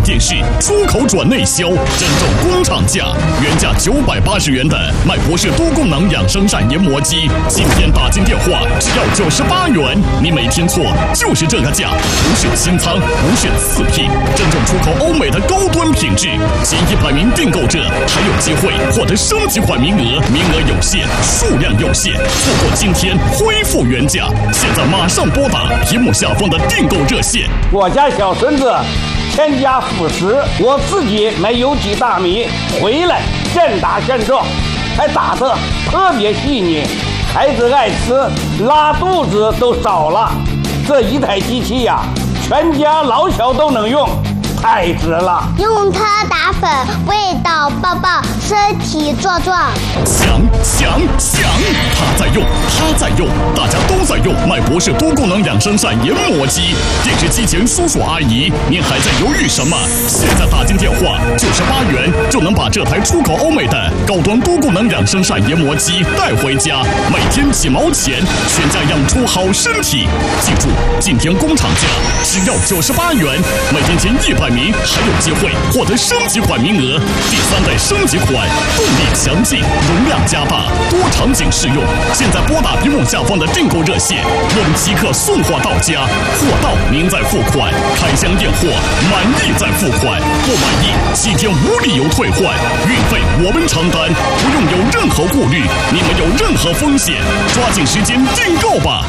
电视，出口转内销，真正工厂价，原价980元的麦博士多功能养生膳研磨机，今天打进电话只要98元，你没听错，就是这个价，不是清仓，不是次品，真正出口欧美的高端品质，前100名订购者还有机会获得升级款名额，名额有限，数量有限，错过今天恢复原价，现在马上拨打屏幕下方的订购热线。 我家小孙子全家辅食，我自己买有机大米回来现打现做，还打得特别细腻，孩子爱吃，拉肚子都少了。这一台机器呀，全家老小都能用，太值了。 用它打粉，味道爆爆，身体壮壮。 想，他在用，大家都在用麦博士多功能养生膳研磨机。电视机前叔叔阿姨，您还在犹豫什么？现在打进电话，98元就能把这台出口欧美的高端多功能养生膳研磨机带回家，每天几毛钱，全家养出好身体。记住，今天工厂价只要98元，每天前100名还有机会获得升级款名额。第3代升级款，动力强劲，容量加大，多场景适用。现在拨打屏幕下方的订购热线，我们即刻送货到家，货到您再付款，开箱验货，满意再付款，不满意7天无理由退换，运费我们承担，不用有任何顾虑，你们有任何风险，抓紧时间订购吧。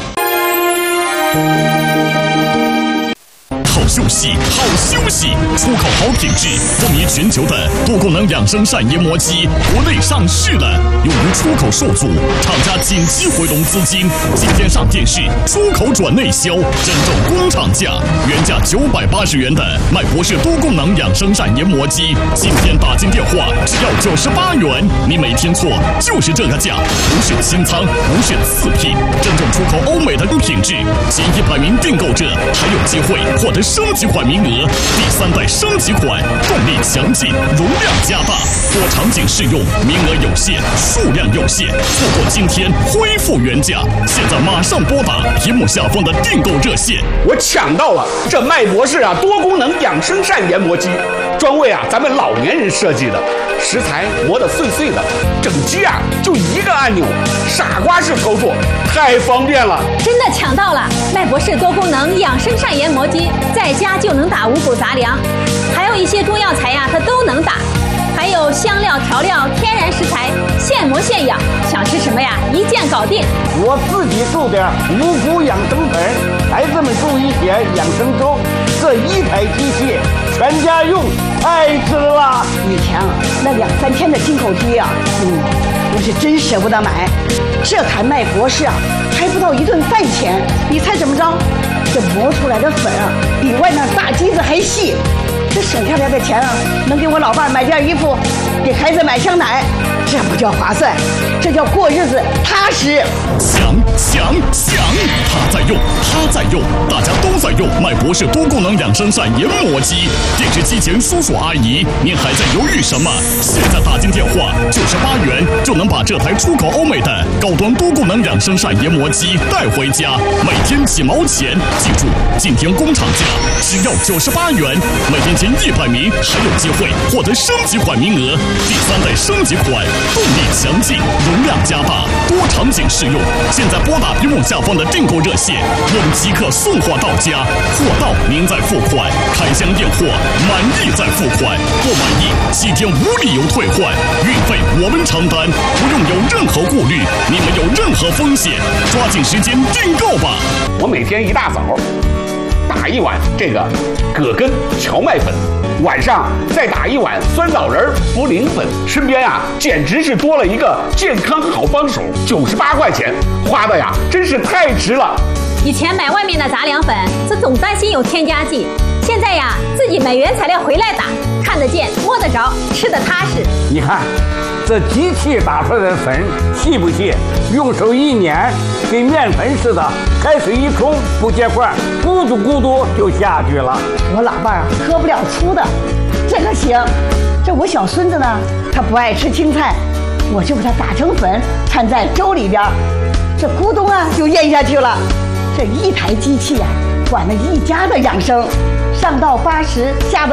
好休息，出口好品质，风靡全球的多功能养生膳研磨机，国内上市了。由于出口受阻，厂家紧急回笼资金，今天上电视，出口转内销，真正工厂价，原价980元的麦博士多功能养生膳研磨机，今天打进电话只要98元，你没听错，就是这个价，不是清仓，不是次品，真正出口欧美的品质，前100名订购者还有机会获得升级款名额。第3代升级款，动力强劲，容量加大，多场景适用，名额有限，数量有限，错过今天恢复原价，现在马上拨打屏幕下方的订购热线。 我抢到了这麦博士多功能养生膳研磨机，专为咱们老年人设计的，食材磨得碎碎的，整机就一个按钮，傻瓜式操作，太方便了。 真的抢到了麦博士多功能养生膳研磨机，在家就能打五谷杂粮，还有一些中药材它都能打，还有香料调料天然食材，现磨现养，想吃什么一键搞定。 我自己做点五谷养生粉，孩子们做一些养生粥，这一台机器全家用，太值了。 以前那2、3天的进口机我是真舍不得买。这台麦博士还不到1顿饭钱，你猜怎么着？这磨出来的粉比外面大机子还细。这省下来的钱能给我老伴买件衣服，给孩子买箱奶，这不叫划算，这叫过日子踏实。 想，他在用，大家都在用麦博士多功能养生膳研磨机。电视机前叔叔阿姨，您还在犹豫什么？现在打进电话98元就能把这台出口欧美的高端多功能养生膳研磨机带回家，每天几毛钱。记住，今天工厂价只要98元，每天前100名还有机会获得升级款名额。第3代升级款，动力强劲，容量加大，多场景适用。现在拨打屏幕下方的订购热线，我们即刻送货到家，货到您再付款，开箱验货，满意再付款，不满意7天无理由退换，运费我们承担，不用有任何顾虑，你们有任何风险，抓紧时间订购吧。 我每天一大早打一碗这个葛根荞麦粉，晚上再打一碗酸枣仁茯苓粉，身边简直是多了一个健康好帮手，98块钱花的真是太值了。 以前买外面的杂粮粉，总担心有添加剂，现在自己买原材料回来打，看得见摸得着，吃得踏实。 你看这机器打出来的粉细不细？用手一捻，跟面粉似的，开水一冲不结块，咕嘟咕嘟就下去了。 我老伴喝不了粗的，这个行。这我小孙子呢，他不爱吃青菜，我就给他打成粉，掺在粥里边，这咕咚就咽下去了。这一台机器管了一家的养生，上到80，下到